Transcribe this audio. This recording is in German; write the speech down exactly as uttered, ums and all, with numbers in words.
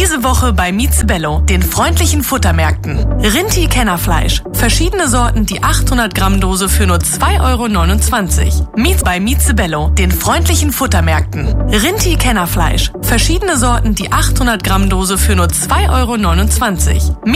Diese Woche bei Mizebello, den freundlichen Futtermärkten. Rinti-Kennerfleisch. Verschiedene Sorten, die achthundert Gramm Dose für nur zwei Euro neunundzwanzig. Miez bei Mizebello, den freundlichen Futtermärkten. Rinti-Kennerfleisch. Verschiedene Sorten, die achthundert Gramm Dose für nur zwei Euro neunundzwanzig.